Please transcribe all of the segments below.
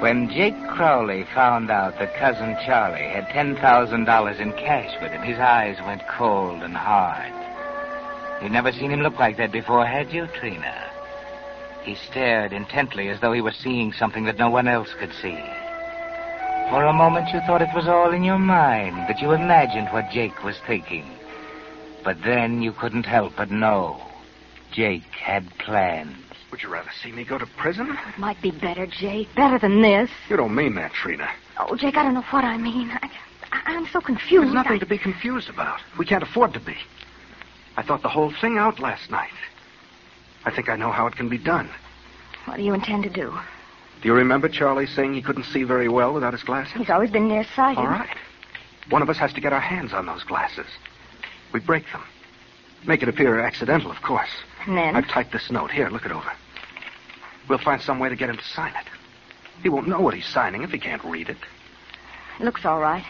When Jake Crowley found out that Cousin Charlie had $10,000 in cash with him, his eyes went cold and hard. You'd never seen him look like that before, had you, Trina? He stared intently as though he were seeing something that no one else could see. For a moment you thought it was all in your mind, that you imagined what Jake was thinking. But then you couldn't help but know Jake had plans. Would you rather see me go to prison? It might be better, Jake. Better than this. You don't mean that, Trina. Oh, Jake, I don't know what I mean. I'm so confused. There's nothing to be confused about. We can't afford to be. I thought the whole thing out last night. I think I know how it can be done. What do you intend to do? Do you remember Charlie saying he couldn't see very well without his glasses? He's always been nearsighted. All right. One of us has to get our hands on those glasses. We break them. Make it appear accidental, of course. And then? I've typed this note. Here, look it over. We'll find some way to get him to sign it. He won't know what he's signing if he can't read it. Looks all right.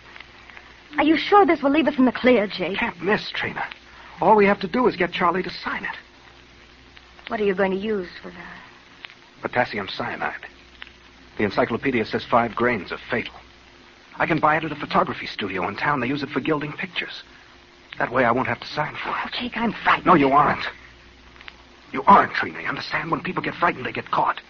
Are you sure this will leave us in the clear, Jake? Can't miss, Trina. All we have to do is get Charlie to sign it. What are you going to use for that? Potassium cyanide. The encyclopedia says 5 grains are fatal. I can buy it at a photography studio in town. They use it for gilding pictures. That way I won't have to sign for it. Oh, Jake, I'm frightened. No, you aren't. You aren't, Trina. You understand? When people get frightened, they get caught.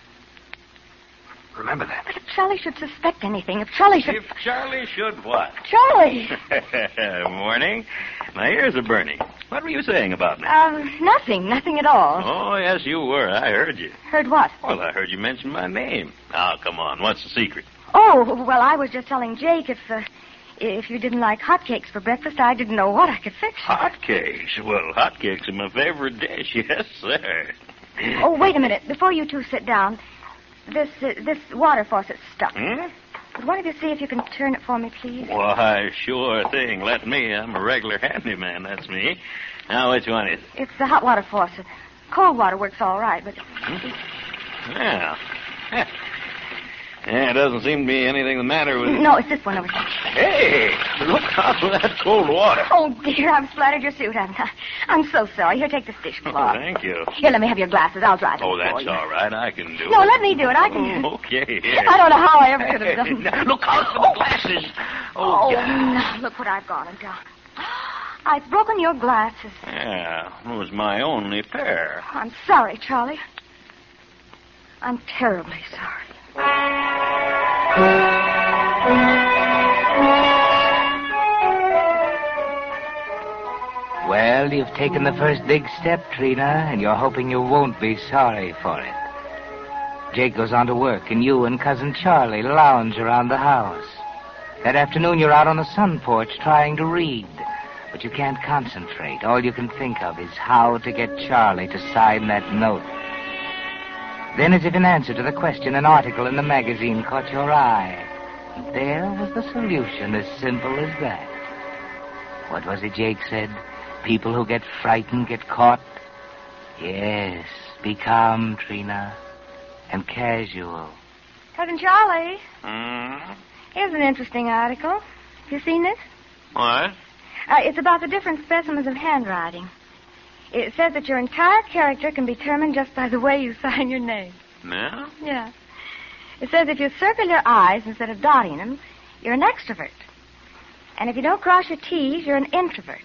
Remember that. But if Charlie should suspect anything, if Charlie should... If Charlie should what? Charlie! Morning. Now, here's a Bernie. What were you saying about me? Nothing at all. Oh, yes, you were. I heard you. Heard what? Well, I heard you mention my name. Now, come on. What's the secret? Oh, well, I was just telling Jake if you didn't like hotcakes for breakfast, I didn't know what I could fix. Hotcakes? Well, hotcakes are my favorite dish. Yes, sir. Oh, wait a minute. Before you two sit down, this water faucet's stuck. Would one of you see if you can turn it for me, please? Why, sure thing. Let me. I'm a regular handyman. That's me. Now, which one is it? It's the hot water faucet. Cold water works all right, but... Yeah. Yeah, it doesn't seem to be anything the matter with it. No, it's this one over here. Hey, look out for that cold water. Oh, dear, I've splattered your suit, haven't I? I'm so sorry. Here, take this dishcloth. Oh, thank you. Here, let me have your glasses. I'll dry them Oh, for that's you. all right. I can do it. No, let me do it. I can... Okay, here. I don't know how I ever could have done Now, that. look out for the glasses. Oh, God. now, look what I've gone and done. I've broken your glasses. Yeah, it was my only pair. I'm sorry, Charlie. I'm terribly sorry. Well, you've taken the first big step, Trina, and you're hoping you won't be sorry for it. Jake goes on to work, and you and Cousin Charlie lounge around the house. That afternoon, you're out on the sun porch trying to read, but you can't concentrate. All you can think of is how to get Charlie to sign that note. Then, as if in answer to the question, an article in the magazine caught your eye. There was the solution, as simple as that. What was it Jake said? People who get frightened get caught? Yes, be calm, Trina, and casual. Cousin Charlie, Hmm? here's an interesting article. Have you seen this? What? It's about the different specimens of handwriting. It says that your entire character can be determined just by the way you sign your name. Yeah? Yeah. It says if you circle your I's instead of dotting them, you're an extrovert. And if you don't cross your T's, you're an introvert.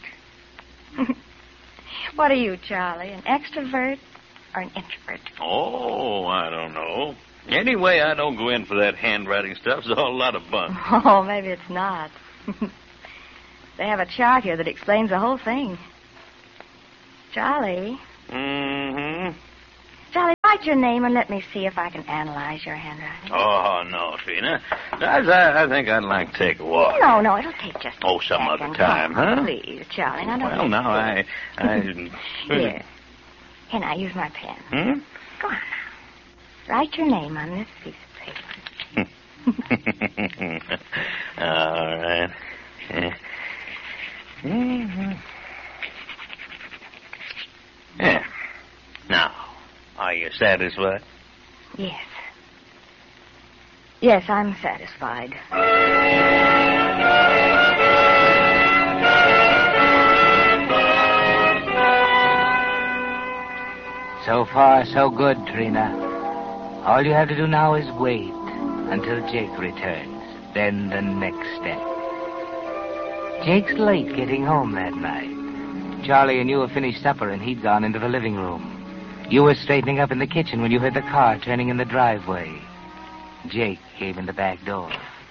What are you, Charlie, an extrovert or an introvert? Oh, I don't know. Anyway, I don't go in for that handwriting stuff. It's all a lot of fun. Oh, maybe it's not. They have a chart here that explains the whole thing. Charlie. Mm-hmm. Charlie, write your name and let me see if I can analyze your handwriting. Oh, no, Trina. I think I'd like to take a walk. No, it'll take just a some second. other time, huh? Please, Charlie. Now, don't Well, be now, silly. I... Here. Here, now, use my pen. Hmm? Go on now. Write your name on this piece of paper. All right. Yeah. Now, are you satisfied? Yes. Yes, I'm satisfied. So far, so good, Trina. All you have to do now is wait. until Jake returns. Then the next step. Jake's late getting home that night. Charlie and you have finished supper, and he'd gone into the living room. You were straightening up in the kitchen when you heard the car turning in the driveway. Jake came in the back door.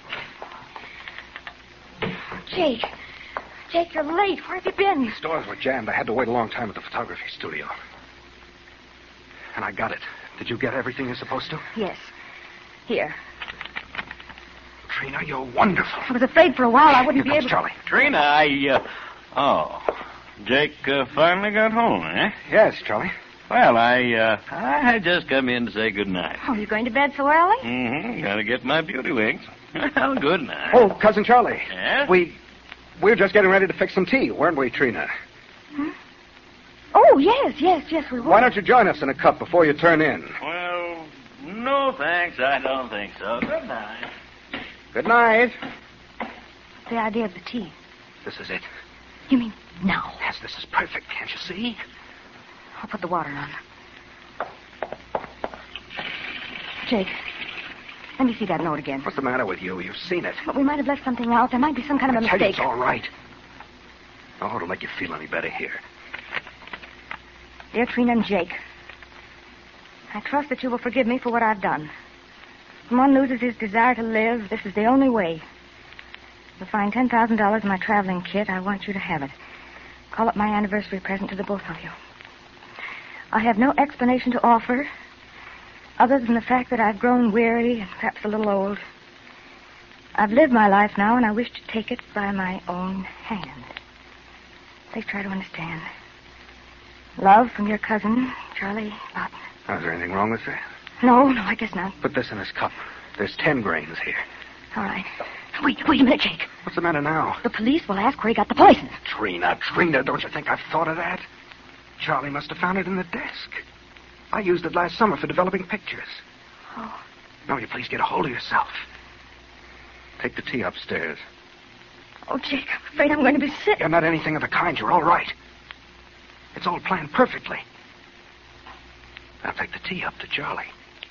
Jake. Jake, you're late. Where have you been? The stores were jammed. I had to wait a long time at the photography studio. And I got it. Did you get everything you're supposed to? Yes. Here. Trina, you're wonderful. I was afraid for a while I wouldn't Here be comes able Charlie. Trina, Jake finally got home, eh? Yes, Charlie. Well, I had just come in to say good night. Oh, you going to bed so early? Mm-hmm. Gotta get my beauty wigs. Well, good night. Oh, Cousin Charlie. Yeah? We were just getting ready to fix some tea, weren't we, Trina? Huh? Oh, yes, we were. Why don't you join us in a cup before you turn in? Well, no thanks. I don't think so. Good night. Good night. The idea of the tea. This is it. You mean now? Yes, this is perfect. Can't you see? I'll put the water on. Jake, let me see that note again. What's the matter with you? You've seen it. But we might have left something out. There might be some kind of a I tell you, mistake. it's all right. Oh, it'll make you feel any better here. Dear Trina and Jake, I trust that you will forgive me for what I've done. When one loses his desire to live, this is the only way. You'll find $10,000 in my traveling kit. I want you to have it. Call it my anniversary present to the both of you. I have no explanation to offer, other than the fact that I've grown weary and perhaps a little old. I've lived my life now, and I wish to take it by my own hand. Please try to understand. Love from your cousin, Charlie Lawton. Is there anything wrong with that? No, I guess not. Put this in this cup. There's 10 grains here. All right. Wait a minute, Jake. What's the matter now? The police will ask where he got the poison. Trina, don't you think I've thought of that? Charlie must have found it in the desk. I used it last summer for developing pictures. Oh. Now, will you please get a hold of yourself? Take the tea upstairs. Oh, Jake, I'm afraid I'm going to be sick. You're not anything of the kind. You're all right. It's all planned perfectly. Now take the tea up to Charlie.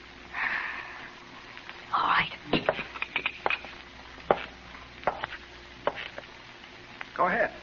All right. Go ahead.